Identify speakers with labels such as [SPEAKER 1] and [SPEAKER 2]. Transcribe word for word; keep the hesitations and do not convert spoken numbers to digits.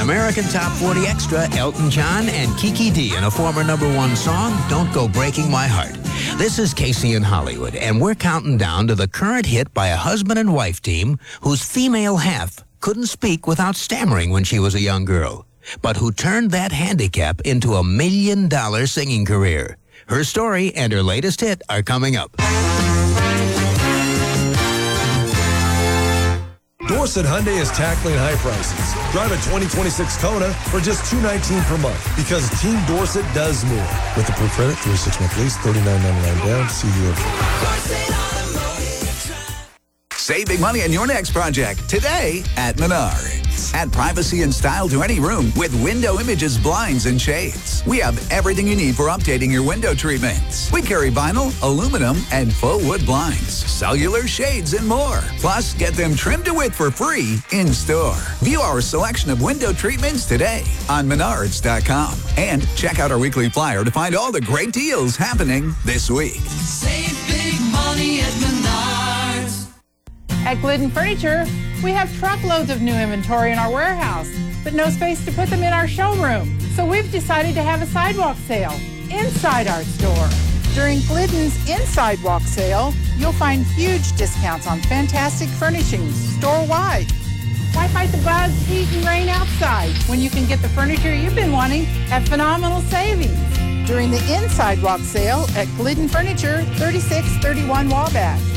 [SPEAKER 1] American Top forty Extra, Elton John and Kiki D in a former number one song, Don't Go Breaking My Heart. This is Casey in Hollywood, and we're counting down to the current hit by a husband and wife team whose female half couldn't speak without stammering when she was a young girl, but who turned that handicap into a million-dollar singing career. Her story and her latest hit are coming up.
[SPEAKER 2] Dorsett Hyundai is tackling high prices. Drive a twenty twenty-six Kona for just two hundred nineteen dollars per month because Team Dorsett does more. With approved credit, three six month lease, thirty-nine ninety-nine down, see you
[SPEAKER 3] Save big money on your next project today at Menards. Add privacy and style to any room with Window Images blinds and shades. We have everything you need for updating your window treatments. We carry vinyl, aluminum, and faux wood blinds, cellular shades, and more. Plus, get them trimmed to width for free in store. View our selection of window treatments today on Menards dot com. And check out our weekly flyer to find all the great deals happening this week.
[SPEAKER 4] Save big money at Menards.
[SPEAKER 5] At Glidden Furniture, we have truckloads of new inventory in our warehouse, but no space to put them in our showroom. So we've decided to have a sidewalk sale inside our store. During Glidden's Inside Walk Sale, you'll find huge discounts on fantastic furnishings store-wide. Why fight the bugs, heat, and rain outside when you can get the furniture you've been wanting at phenomenal savings? During the Inside Walk Sale at Glidden Furniture, thirty-six thirty-one Wabash.